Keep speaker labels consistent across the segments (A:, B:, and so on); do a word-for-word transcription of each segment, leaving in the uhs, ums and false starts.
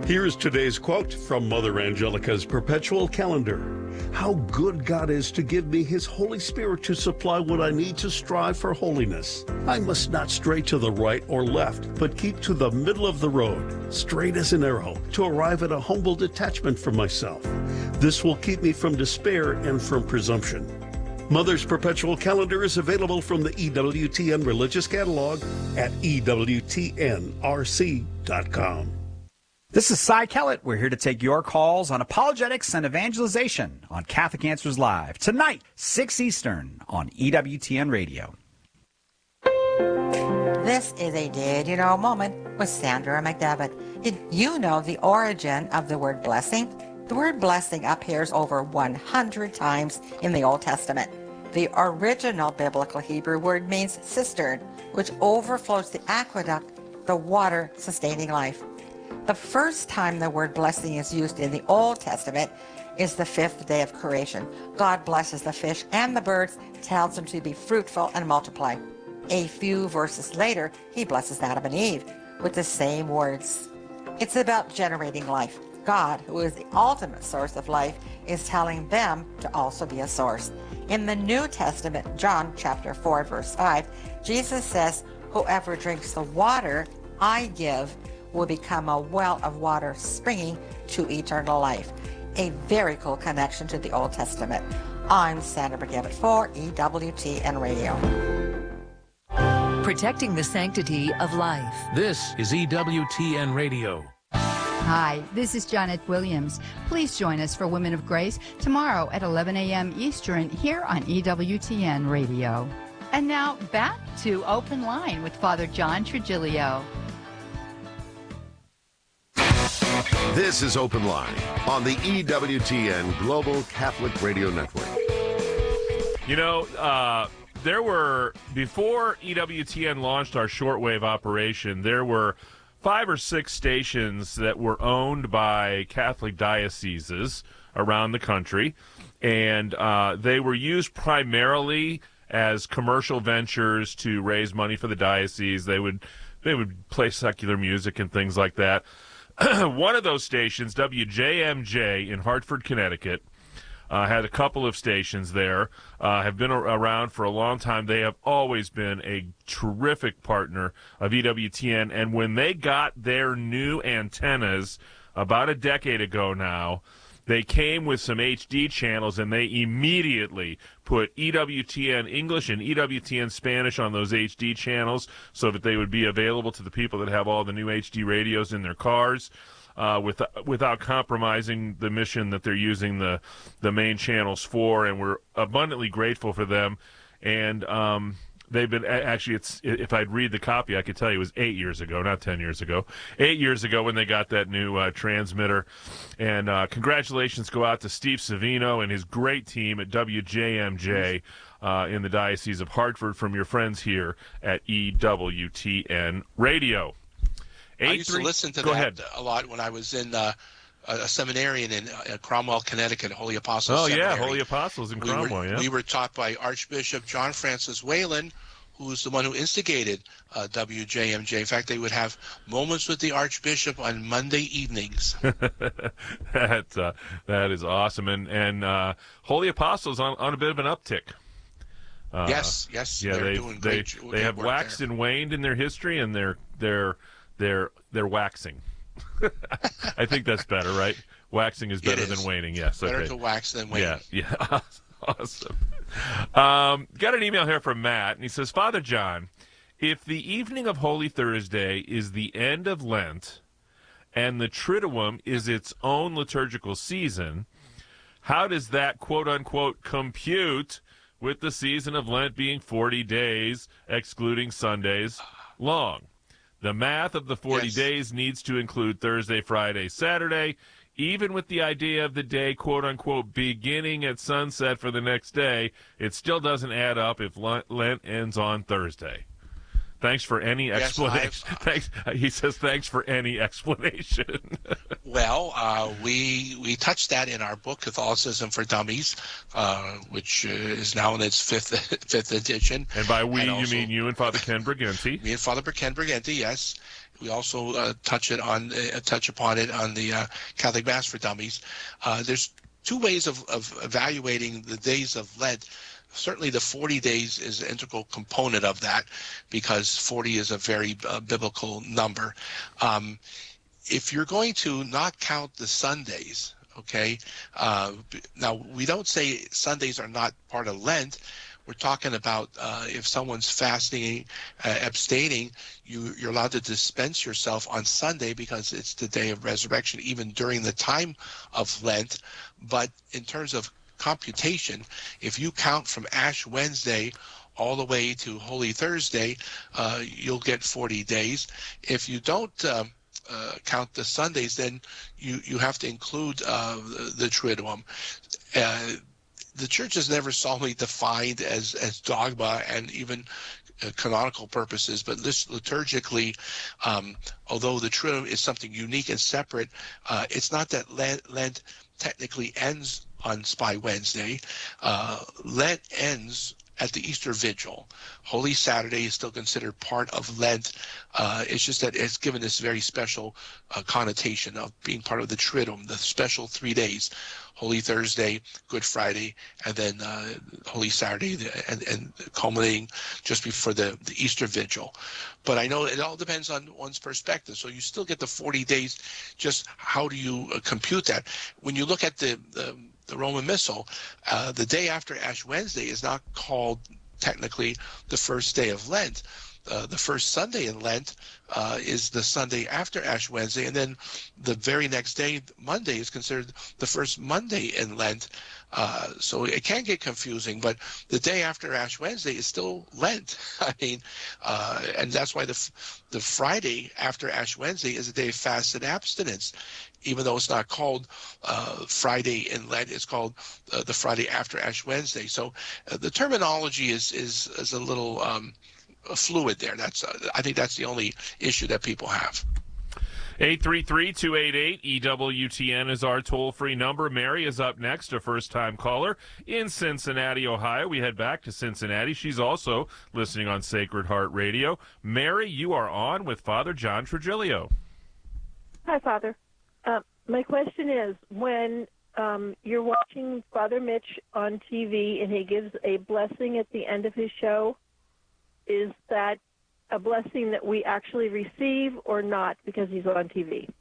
A: Here is today's quote from Mother Angelica's Perpetual Calendar. How good God is to give me His Holy Spirit to supply what I need to strive for holiness. I must not stray to the right or left, but keep to the middle of the road, straight as an arrow, to arrive at a humble detachment from myself. This will keep me from despair and from presumption. Mother's Perpetual Calendar is available from the E W T N Religious Catalog at E W T N R C dot com.
B: This is Cy Kellett. We're here to take your calls on apologetics and evangelization on Catholic Answers Live. Tonight, six Eastern on E W T N Radio.
C: This is a Did You Know moment with Sandra McDevitt. Did you know the origin of the word blessing? The word blessing appears over one hundred times in the Old Testament. The original biblical Hebrew word means cistern, which overflows the aqueduct, the water sustaining life. The first time the word blessing is used in the Old Testament is the fifth day of creation. God blesses the fish and the birds, tells them to be fruitful and multiply. A few verses later, he blesses Adam and Eve with the same words. It's about generating life. God, who is the ultimate source of life, is telling them to also be a source. In the New Testament, John chapter four, verse five, Jesus says, "Whoever drinks the water I give will become a well of water springing to eternal life." A very cool connection to the Old Testament. I'm Sandra McDevitt for E W T N Radio.
D: Protecting the sanctity of life.
E: This is E W T N Radio.
F: Hi, this is Janet Williams. Please join us for Women of Grace tomorrow at eleven a.m. Eastern here on E W T N Radio. And now back to Open Line with Father John Trigilio.
G: This is Open Line on the E W T N Global Catholic Radio Network.
H: You know, uh, there were, before E W T N launched our shortwave operation, there were five or six stations that were owned by Catholic dioceses around the country, and uh, they were used primarily as commercial ventures to raise money for the diocese. They would they would play secular music and things like that. One of those stations, W J M J in Hartford, Connecticut, uh, had a couple of stations there, uh, have been around for a long time. They have always been a terrific partner of E W T N, and when they got their new antennas about a decade ago now, they came with some H D channels, and they immediately put E W T N English and E W T N Spanish on those H D channels so that they would be available to the people that have all the new H D radios in their cars, uh, with, without compromising the mission that they're using the, the main channels for, and we're abundantly grateful for them. And um, they've been, actually, it's if I'd read the copy, I could tell you it was eight years ago, not ten years ago. Eight years ago when they got that new uh, transmitter. And uh, congratulations go out to Steve Savino and his great team at W J M J uh, in the Diocese of Hartford from your friends here at E W T N Radio.
I: I used to listen to
H: go
I: that
H: ahead.
I: a lot when I was in uh, a seminarian in uh, Cromwell, Connecticut, Holy Apostles
H: Oh,
I: Seminary.
H: yeah, Holy Apostles in Cromwell,
I: we were,
H: yeah.
I: We were taught by Archbishop John Francis Whalen, who's the one who instigated uh, W J M J. In fact, they would have moments with the Archbishop on Monday evenings.
H: that, uh, that is awesome. And, and uh, Holy Apostles on, on a bit of an uptick. Uh,
I: yes, yes,
H: yeah,
I: they're
H: they,
I: doing
H: they,
I: great.
H: They
I: great
H: have
I: work
H: waxed
I: there.
H: and waned in their history, and they're they're they're they're waxing. I think that's better, right? Waxing is better
I: It is.
H: than waning. Yes,
I: Better
H: okay.
I: to wax than wane.
H: Yeah, yeah, awesome. Um, got an email here from Matt, and he says, Father John, if the evening of Holy Thursday is the end of Lent, and the Triduum is its own liturgical season, how does that quote unquote compute with the season of Lent being forty days, excluding Sundays, long? The math of the forty
I: Yes.
H: days needs to include Thursday, Friday, Saturday, even with the idea of the day, quote-unquote, beginning at sunset for the next day. It still doesn't add up if Lent ends on Thursday. Thanks for any
I: Yes,
H: explanation.
I: I've-
H: Thanks. He says thanks for any explanation.
I: Well, uh, we we touched that in our book, Catholicism for Dummies, uh, which uh, is now in its fifth fifth edition.
H: And by we,
I: And
H: you
I: also-
H: mean you and Father Ken Briganti.
I: Me and Father Ken Briganti, yes. We also uh, touch it on uh, touch upon it on the uh, Catholic Mass for Dummies. Uh, there's two ways of, of evaluating the days of Lent. Certainly the forty days is an integral component of that, because forty is a very uh, biblical number. Um, if you're going to not count the Sundays, okay, uh, now we don't say Sundays are not part of Lent. We're talking about uh, if someone's fasting, uh, abstaining, you, you're allowed to dispense yourself on Sunday because it's the day of resurrection, even during the time of Lent. But in terms of computation, if you count from Ash Wednesday all the way to Holy Thursday, uh, you'll get forty days. If you don't um, uh, count the Sundays, then you, you have to include uh, the, the Triduum. Uh, the church has never solemnly defined as, as dogma and even uh, canonical purposes, but liturgically, um, although the Triduum is something unique and separate, uh, it's not that Lent, Lent technically ends on Spy Wednesday. Uh, Lent ends at the Easter Vigil. Holy Saturday is still considered part of Lent. Uh, it's just that it's given this very special uh, connotation of being part of the Triduum, the special three days, Holy Thursday, Good Friday, and then uh, Holy Saturday, and, and culminating just before the, the Easter Vigil. But I know it all depends on one's perspective. So you still get the forty days, just how do you uh, compute that? When you look at the, the the Roman Missal, uh, the day after Ash Wednesday is not called technically the first day of Lent. Uh, the first Sunday in Lent uh, is the Sunday after Ash Wednesday, and then the very next day, Monday, is considered the first Monday in Lent. Uh, so it can get confusing, but the day after Ash Wednesday is still Lent. I mean, uh, and that's why the the Friday after Ash Wednesday is a day of fast and abstinence. Even though it's not called uh, Friday in Lent, it's called uh, the Friday after Ash Wednesday. So uh, the terminology is is is a little um, fluid there. That's uh, I think that's the only issue that people have.
H: eight three three, two eight eight, E W T N is our toll-free number. Mary is up next, a first-time caller in Cincinnati, Ohio. We head back to Cincinnati. She's also listening on Sacred Heart Radio. Mary, you are on with Father John Trigilio.
J: Hi, Father. Uh, my question is, when um, you're watching Father Mitch on T V and he gives a blessing at the end of his show, is that a blessing that we actually receive or not because he's on T V?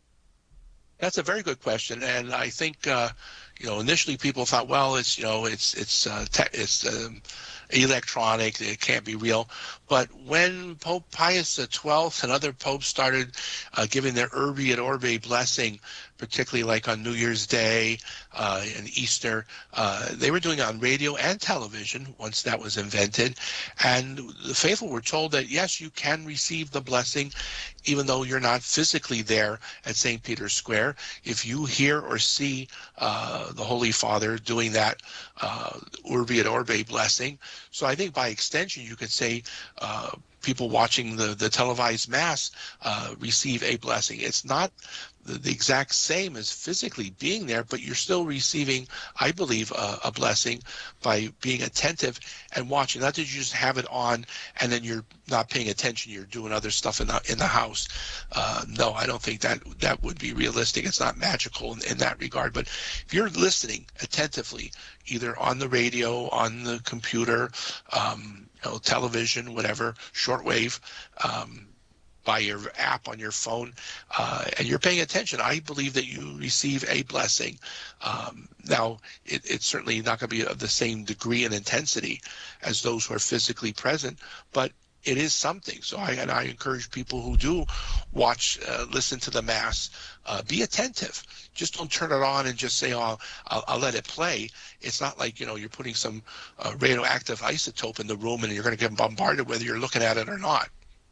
I: That's a very good question, and I think uh, you know initially people thought, well, it's you know it's it's uh, te- it's um, electronic, it can't be real. But when Pope Pius the twelfth and other popes started uh, giving their Urbi et Orbi blessing, particularly like on New Year's Day uh, and Easter, uh, they were doing it on radio and television once that was invented. And the faithful were told that, yes, you can receive the blessing even though you're not physically there at Saint Peter's Square. If you hear or see uh, the Holy Father doing that uh, Urbi et Orbi blessing. So I think by extension you could say uh, people watching the, the televised Mass uh, receive a blessing. It's not the, the exact same as physically being there, but you're still receiving, I believe, a, a blessing by being attentive and watching. Not that you just have it on and then you're not paying attention, you're doing other stuff in the, in the house. Uh, no, I don't think that that would be realistic. It's not magical in, in that regard. But if you're listening attentively, either on the radio, on the computer, um, you know, television, whatever, shortwave, um, by your app on your phone, uh, and you're paying attention, I believe that you receive a blessing. Um, now, it, it's certainly not going to be of the same degree and intensity as those who are physically present, but it is something. So I, and I encourage people who do watch, uh, listen to the Mass, uh, be attentive. Just don't turn it on and just say, oh, I'll, I'll let it play. It's not like, you know, you're putting some uh, radioactive isotope in the room and you're going to get bombarded whether you're looking at it or not.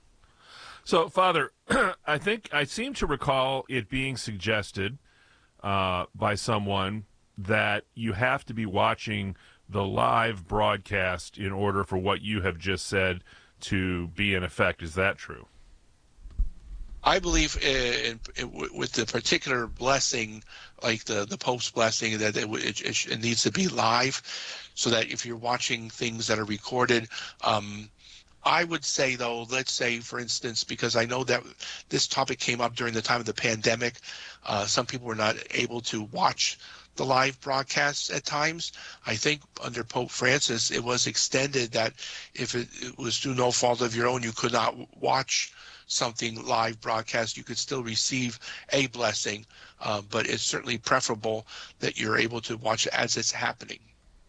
H: So, Father, I think I seem to recall it being suggested uh, by someone that you have to be watching the live broadcast in order for what you have just said to be in effect. Is that true?
I: I believe in, in, with the particular blessing, like the, the Pope's blessing, that it, it, it needs to be live, so that if you're watching things that are recorded, um, I would say, though, let's say, for instance, because I know that this topic came up during the time of the pandemic, uh, some people were not able to watch the live broadcasts at times. I think under Pope Francis, it was extended that if it, it was through no fault of your own, you could not watch something live broadcast, you could still receive a blessing, uh, but it's certainly preferable that you're able to watch it as it's happening.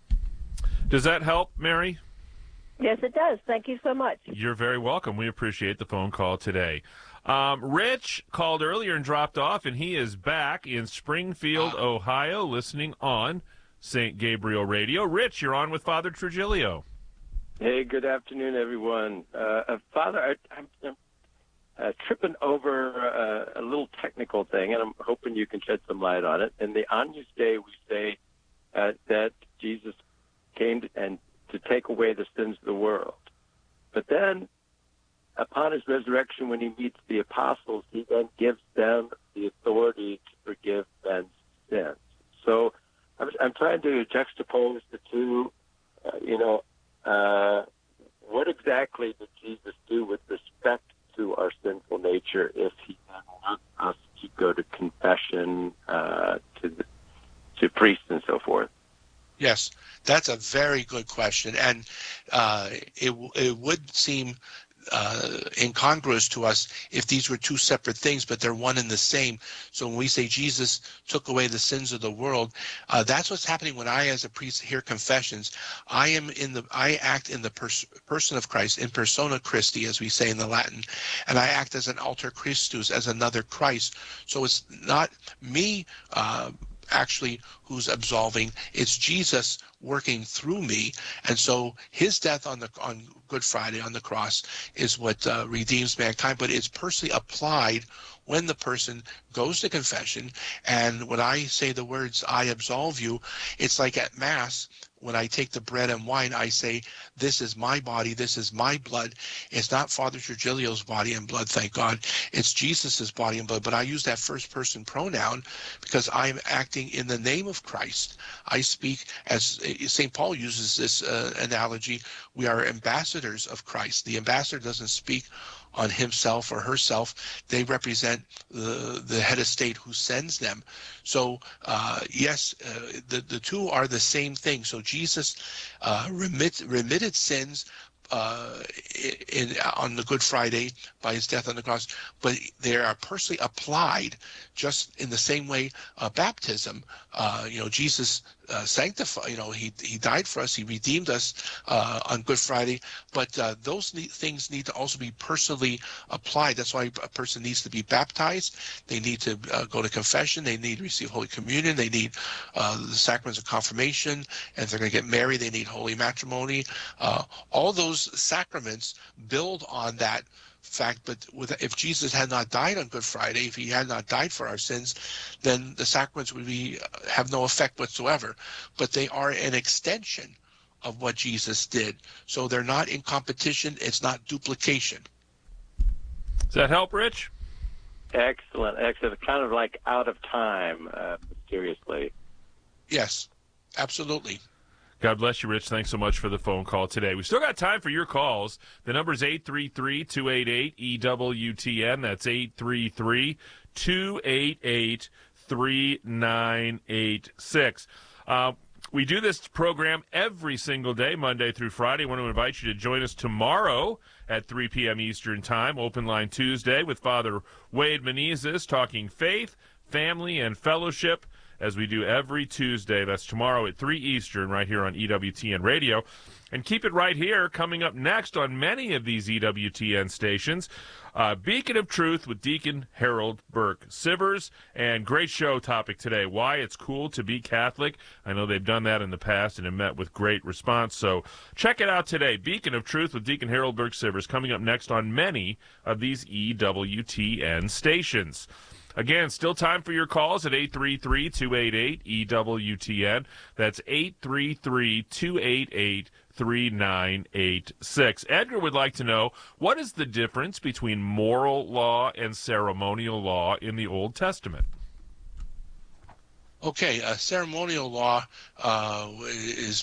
H: Does that help, Mary?
J: Yes, it does. Thank you so much.
H: You're very welcome. We appreciate the phone call today. Um, Rich called earlier and dropped off, and he is back in Springfield, uh, Ohio, listening on Saint Gabriel Radio. Rich, you're on with Father Trujillo.
K: Hey, good afternoon, everyone. Uh, Father, I, I'm, I'm uh, tripping over uh, a little technical thing, and I'm hoping you can shed some light on it. In the Agnus Dei, we say uh, that Jesus came to, and to take away the sins of the world. But then, upon his resurrection, when he meets the apostles, he then gives them the authority to forgive men's sins. So I'm, I'm trying to juxtapose the two. Uh, you know, uh, what exactly did Jesus do with respect to our sinful nature if he then wants us to go to confession, uh, to the, to priests and so forth?
I: Yes, that's a very good question, and uh, it it would seem uh, incongruous to us if these were two separate things, but they're one and the same. So when we say Jesus took away the sins of the world, uh, that's what's happening when I, as a priest, hear confessions. I am in the I act in the pers- person of Christ, in persona Christi, as we say in the Latin, and I act as an alter Christus, as another Christ. So it's not me. Uh, actually who's absolving, it's Jesus working through me. And so his death on the on Good Friday on the cross is what uh, redeems mankind, but it's personally applied when the person goes to confession. And when I say the words, I absolve you, it's like at Mass, when I take the bread and wine, I say, this is my body, this is my blood. It's not Father Trujillo's body and blood, thank God. It's Jesus's body and blood. But I use that first person pronoun because I'm acting in the name of Christ. I speak, as Saint Paul uses this uh, analogy, we are ambassadors of Christ. The ambassador doesn't speak on himself or herself. They represent the, the head of state who sends them. So uh, yes, uh, the, the two are the same thing. So Jesus uh, remit, remitted sins uh, in, on the Good Friday by his death on the cross, but they are personally applied just in the same way uh, baptism. Uh, you know, Jesus uh, sanctified, you know, he he died for us, he redeemed us uh, on Good Friday, but uh, those ne- things need to also be personally applied. That's why a person needs to be baptized. They need to uh, go to confession. They need to receive Holy Communion. They need uh, the sacraments of confirmation. And if they're going to get married, they need holy matrimony. Uh, all those sacraments build on that fact, but with, if Jesus had not died on Good Friday, if he had not died for our sins, then the sacraments would be have no effect whatsoever. But they are an extension of what Jesus did. So they're not in competition. It's not duplication.
H: Does that help, Rich?
K: Excellent, excellent. Kind of like out of time, uh, mysteriously.
I: Yes, absolutely.
H: God bless you, Rich. Thanks so much for the phone call today. We still got time for your calls. The number is eight three three, two eight eight, E W T N. That's eight three three, two eight eight, three nine eight six. Uh, we do this program every single day, Monday through Friday. I want to invite you to join us tomorrow at three p.m. Eastern Time, Open Line Tuesday, with Father Wade Menezes, talking faith, family, and fellowship, as we do every Tuesday. That's tomorrow at three Eastern, right here on E W T N Radio. And keep it right here. Coming up next on many of these E W T N stations, uh, Beacon of Truth with Deacon Harold Burke Sivers. And great show topic today, why it's cool to be Catholic. I know they've done that in the past and have met with great response. So check it out today. Beacon of Truth with Deacon Harold Burke Sivers, coming up next on many of these E W T N stations. Again, still time for your calls at eight three three, two eight eight, E W T N. That's eight three three, two eight eight, three nine eight six. Edgar would like to know, what is the difference between moral law and ceremonial law in the Old Testament?
I: Okay, uh, ceremonial law uh, is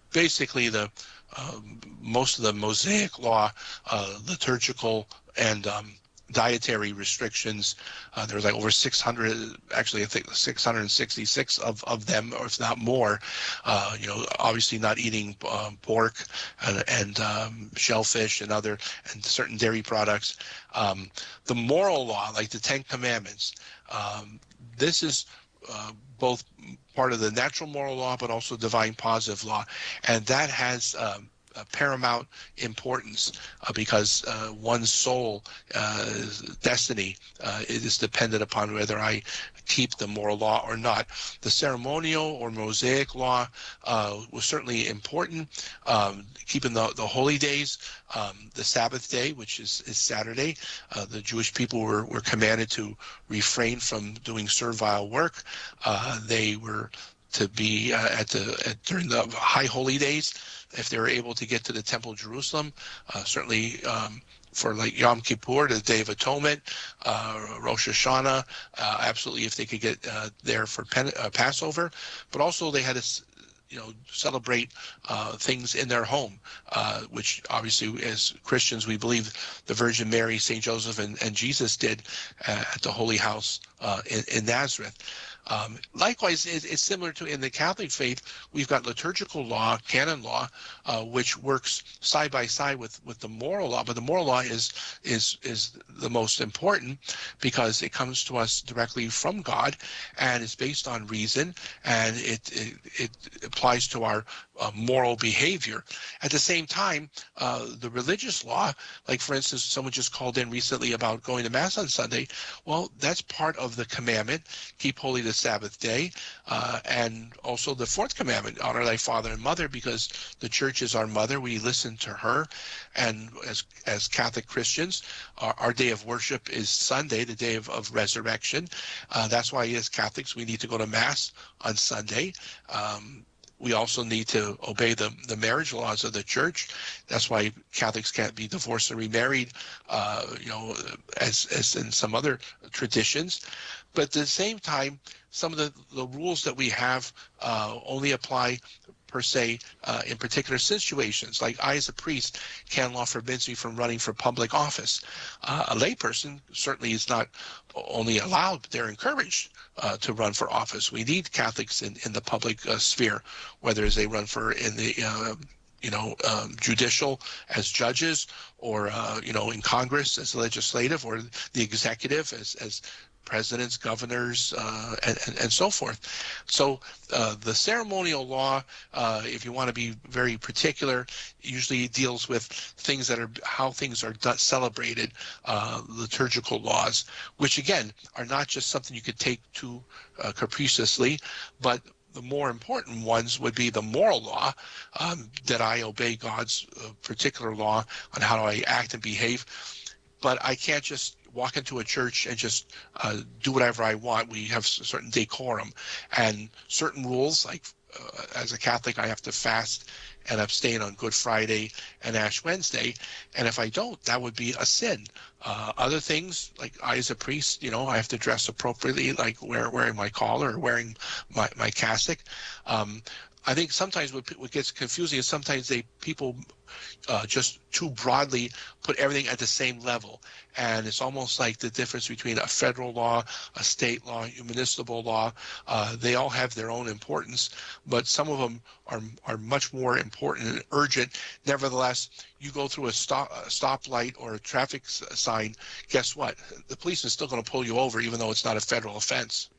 I: basically the uh, most of the Mosaic law, uh, liturgical and um, dietary restrictions. Uh, there's like over six hundred, actually I think six hundred sixty-six of, of them, or if not more. Uh, you know, obviously not eating um, pork and, and um, shellfish and other and certain dairy products. Um, the moral law, like the Ten Commandments, um, this is uh, both part of the natural moral law, but also divine positive law, and that has um, Uh, paramount importance uh, because uh, one's soul uh, destiny uh, is dependent upon whether I keep the moral law or not. The ceremonial or Mosaic law uh, was certainly important, um, keeping the, the holy days, um, the Sabbath day, which is, is Saturday. Uh, the Jewish people were, were commanded to refrain from doing servile work. Uh, they were to be uh, at the at, during the high holy days, if they were able to get to the Temple of Jerusalem, uh, certainly um, for like Yom Kippur, the Day of Atonement, uh, Rosh Hashanah, uh, absolutely if they could get uh, there for Pen- uh, Passover, but also they had to, you know, celebrate uh, things in their home, uh, which obviously as Christians we believe the Virgin Mary, Saint Joseph, and, and Jesus did uh, at the Holy House uh, in, in Nazareth. Um, likewise, it, it's similar to in the Catholic faith. We've got liturgical law, canon law, uh, which works side by side with, with the moral law. But the moral law is is is the most important because it comes to us directly from God, and it's based on reason, and it it, it applies to our uh, moral behavior. At the same time, uh, the religious law, like for instance, someone just called in recently about going to Mass on Sunday. Well, that's part of the commandment: keep holy the Sabbath day, uh, and also the fourth commandment: honor thy father and mother, because the church is our mother. We listen to her, and as as Catholic Christians, our, our day of worship is Sunday, the day of, of resurrection. Uh, that's why as Catholics we need to go to Mass on Sunday. Um, We also need to obey the, the marriage laws of the church. That's why Catholics can't be divorced or remarried, uh, you know, as, as in some other traditions. But at the same time, some of the, the rules that we have uh, only apply per se uh, in particular situations. Like I, as a priest, canon law forbids me from running for public office. Uh, a layperson certainly is not only allowed, but they're encouraged uh, to run for office. We need Catholics in, in the public uh, sphere, whether as they run for in the uh, you know, um, judicial as judges, or uh, you know, in Congress as legislative, or the executive as as presidents, governors, uh, and, and, and so forth. So uh, the ceremonial law, uh, if you want to be very particular, usually deals with things that are how things are done, celebrated, uh, liturgical laws, which again are not just something you could take too uh, capriciously, but the more important ones would be the moral law, um, that I obey God's uh, particular law on how do I act and behave. But I can't just walk into a church and just uh, do whatever I want. We have a certain decorum and certain rules. Like uh, as a Catholic, I have to fast and abstain on Good Friday and Ash Wednesday. And if I don't, that would be a sin. Uh, other things, like I as a priest, you know, I have to dress appropriately, like wear, wearing my collar or wearing my, my cassock. Um, I think sometimes what, what gets confusing is sometimes they people uh, just too broadly put everything at the same level, and it's almost like the difference between a federal law, a state law, a municipal law. Uh, they all have their own importance, but some of them are are much more important and urgent. Nevertheless, you go through a stop a stoplight or a traffic sign, guess what? The police is still going to pull you over, even though it's not a federal offense.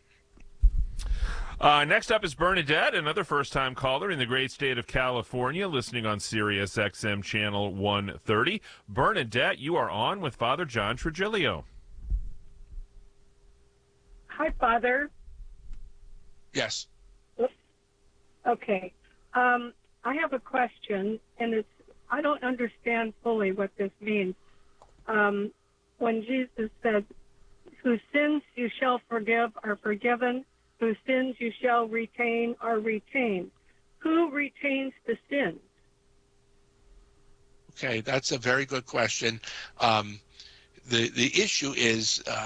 H: Uh, next up is Bernadette, another first-time caller in the great state of California, listening on Sirius X M Channel one thirty. Bernadette, you are on with Father John Trigilio.
J: Hi, Father.
I: Yes.
J: Okay. Um, I have a question, and it's I don't understand fully what this means. Um, when Jesus said, whose sins you shall forgive are forgiven, whose sins you shall retain are retained. Who retains the sins?
I: Okay, that's a very good question. Um, the the issue is, uh,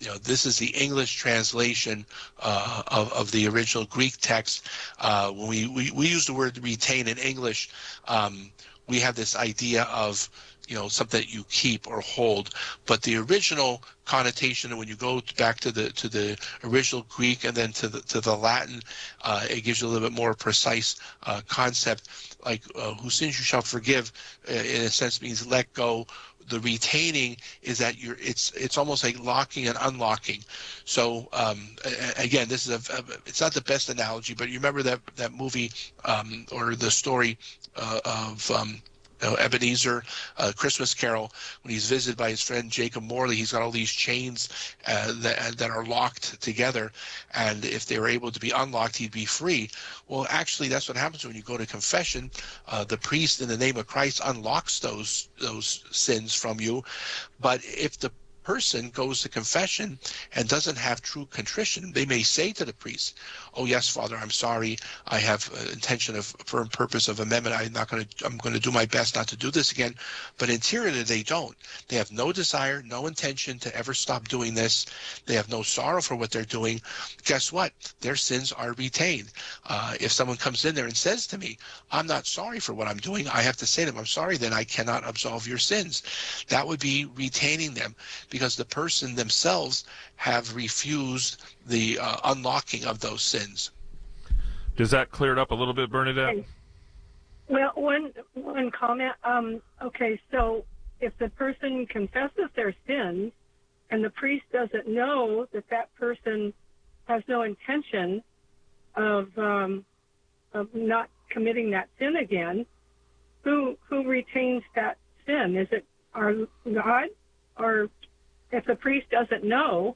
I: you know, this is the English translation uh, of, of the original Greek text. Uh, when we, we, we use the word retain in English, um, we have this idea of, you know, something that you keep or hold. But the original connotation, when you go back to the to the original Greek and then to the to the Latin, uh, it gives you a little bit more precise uh, concept. Like uh, whose sins you shall forgive, uh, in a sense, means let go. The retaining is that you're it's it's almost like locking and unlocking. So um, again, this is a, a it's not the best analogy, but you remember that that movie um, or the story uh, of um, you know, Ebenezer, uh, Christmas Carol, when he's visited by his friend Jacob Morley. He's got all these chains uh, that that are locked together, and if they were able to be unlocked, he'd be free. Well, actually, that's what happens when you go to confession. Uh, the priest, in the name of Christ, unlocks those those sins from you. But if the person goes to confession and doesn't have true contrition, they may say to the priest, "Oh yes, Father, I'm sorry. I have uh, intention of firm purpose of amendment. I'm not going to. I'm going to do my best not to do this again." But interiorly, they don't. They have no desire, no intention to ever stop doing this. They have no sorrow for what they're doing. Guess what? Their sins are retained. Uh, if someone comes in there and says to me, "I'm not sorry for what I'm doing," I have to say to them, "I'm sorry. Then I cannot absolve your sins." That would be retaining them, because the person themselves have refused the uh, unlocking of those sins.
H: Does that clear it up a little bit, Bernadette?
J: Well, one one comment. Um, okay, so if the person confesses their sins and the priest doesn't know that that person has no intention of um, of not committing that sin again, who who retains that sin? Is it our God, or if the priest doesn't know,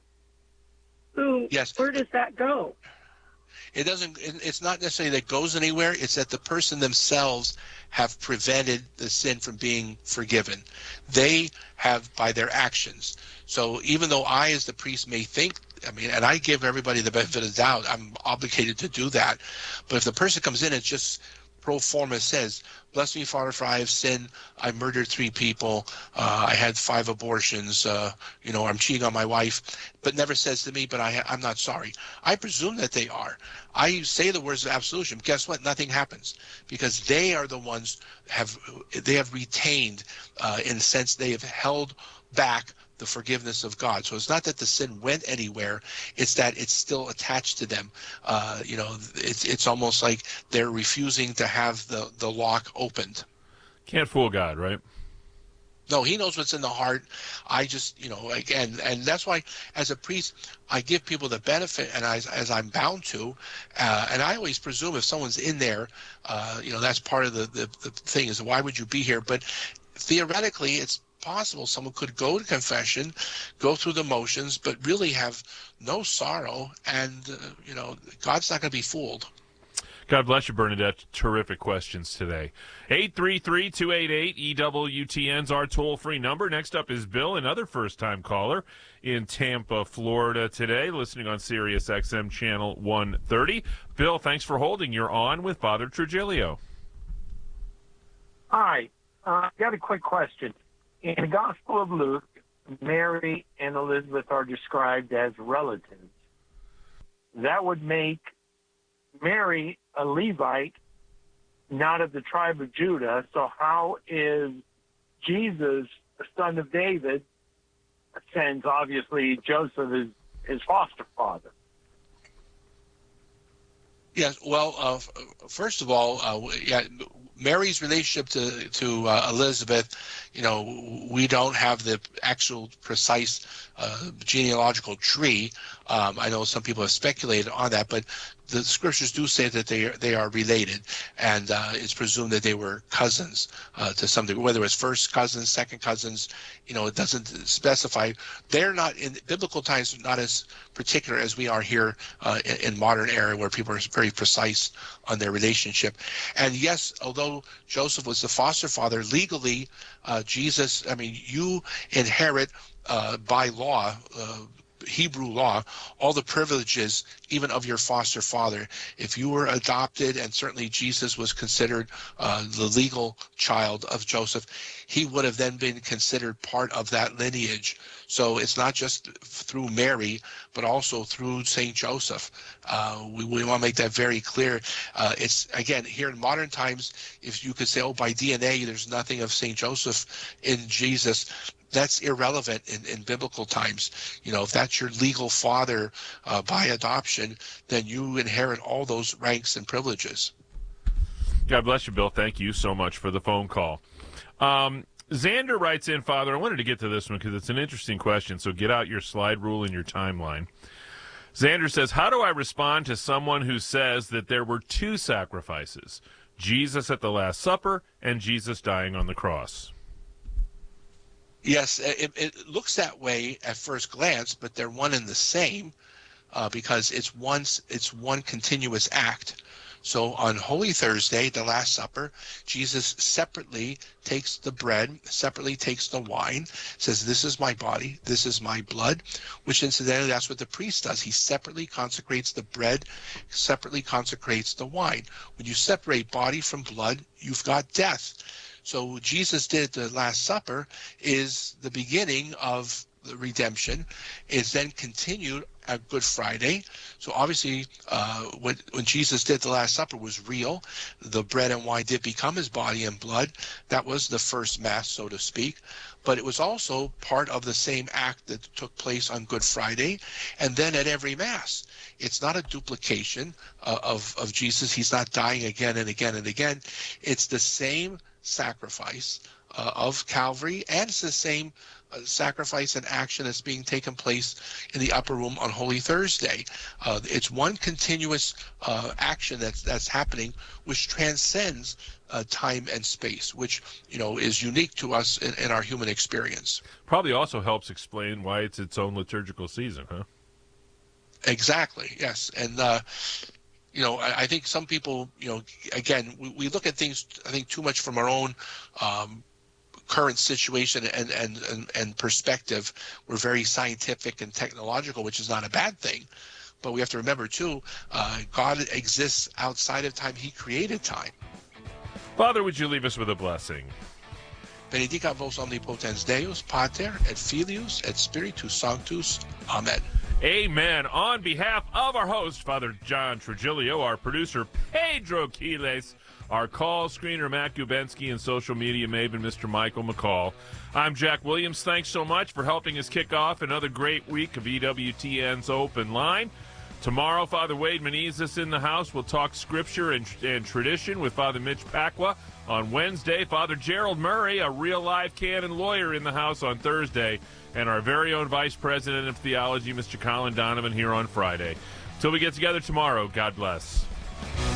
J: who?
I: Yes.
J: Where does that go?
I: It doesn't. It's not necessarily that it goes anywhere. It's that the person themselves have prevented the sin from being forgiven. They have by their actions. So even though I, as the priest, may think, I mean, and I give everybody the benefit of the doubt, I'm obligated to do that. But if the person comes in and just pro forma says, "Bless me, Father, for I have sinned. I murdered three people. Uh, I had five abortions. Uh, you know, I'm cheating on my wife," but never says to me, "But I ha- I'm not sorry." I presume that they are. I say the words of absolution. Guess what? Nothing happens, because they are the ones have they have retained, uh, in a sense, they have held back the forgiveness of God. So it's not that the sin went anywhere, it's that it's still attached to them. Uh, you know, it's it's almost like they're refusing to have the, the lock opened.
H: Can't fool God, right?
I: No, he knows what's in the heart. I just, you know, again, and that's why as a priest, I give people the benefit, and as, as I'm bound to, uh, and I always presume if someone's in there, uh, you know, that's part of the, the, the thing is, why would you be here? But theoretically, it's possible someone could go to confession, go through the motions, but really have no sorrow, and uh, you know, God's not going to be fooled.
H: God bless you, Bernadette. Terrific questions today. eight three three, two eight eight, E W T N's our toll-free number. Next up is Bill, another first-time caller in Tampa, Florida today, listening on Sirius X M Channel one thirty. Bill, thanks for holding. You're on with Father Trujillo.
L: Hi. Uh, I got a quick question. In the Gospel of Luke, Mary and Elizabeth are described as relatives. That would make Mary a Levite, not of the tribe of Judah. So how is Jesus, the son of David, since obviously Joseph is his foster father?
I: Yes, well, uh, first of all, uh, yeah, Mary's relationship to to uh, Elizabeth, you know, we don't have the actual precise uh, genealogical tree. Um, I know some people have speculated on that, but the scriptures do say that they are, they are related, and uh, it's presumed that they were cousins uh, to some degree. Whether it's first cousins, second cousins, you know, it doesn't specify. They're not in biblical times, not as particular as we are here uh, in, in modern era, where people are very precise on their relationship. And yes, although Joseph was the foster father, legally, uh, Jesus, I mean, you inherit uh, by law. Uh, Hebrew law, all the privileges even of your foster father. If you were adopted, and certainly Jesus was considered uh, the legal child of Joseph, he would have then been considered part of that lineage. So it's not just through Mary, but also through Saint Joseph. Uh, we, we want to make that very clear. Uh, it's, again, here in modern times, if you could say, oh, by D N A, there's nothing of Saint Joseph in Jesus, that's irrelevant in, in biblical times. You know, if that's your legal father uh, by adoption, then you inherit all those ranks and privileges.
H: God bless you, Bill. Thank you so much for the phone call. Um, Xander writes in, Father, I wanted to get to this one because it's an interesting question, so get out your slide rule and your timeline. Xander says, how do I respond to someone who says that there were two sacrifices, Jesus at the Last Supper and Jesus dying on the cross?
I: Yes, it, it looks that way at first glance, but they're one and the same uh, because it's one, it's one continuous act. So on Holy Thursday, the Last Supper, Jesus separately takes the bread, separately takes the wine, says, this is my body, this is my blood, which incidentally, that's what the priest does. He separately consecrates the bread, separately consecrates the wine. When you separate body from blood, you've got death. So what Jesus did at the Last Supper is the beginning of the redemption, is then continued at Good Friday. So obviously, uh, when, when Jesus did the Last Supper was real. The bread and wine did become his body and blood. That was the first Mass, so to speak. But it was also part of the same act that took place on Good Friday, and then at every Mass. It's not a duplication uh, of, of Jesus. He's not dying again and again and again. It's the same sacrifice uh, of Calvary, and it's the same uh, sacrifice and action that's being taken place in the upper room on Holy Thursday. Uh, it's one continuous uh, action that's that's happening, which transcends uh, time and space, which you know is unique to us in, in our human experience.
H: Probably also helps explain why it's its own liturgical season, huh?
I: Exactly. Yes, and. Uh, You know, I, I think some people, you know, again, we, we look at things, I think, too much from our own um, current situation and, and, and, and perspective. We're very scientific and technological, which is not a bad thing. But we have to remember, too, uh, God exists outside of time. He created time.
H: Father, would you leave us with a blessing?
I: Benedicat vos omnipotens Deus, Pater, et Filius, et Spiritus Sanctus. Amen.
H: Amen. On behalf of our host, Father John Trujillo, our producer, Pedro Quiles, our call screener, Matt Gubensky, and social media maven, Mister Michael McCall, I'm Jack Williams. Thanks so much for helping us kick off another great week of E W T N's Open Line. Tomorrow, Father Wade Menezes in the house. We'll talk scripture and, and tradition with Father Mitch Pacwa on Wednesday. Father Gerald Murray, a real live canon lawyer, in the house on Thursday. And our very own Vice President of Theology, Mister Colin Donovan, here on Friday. Till we get together tomorrow, God bless.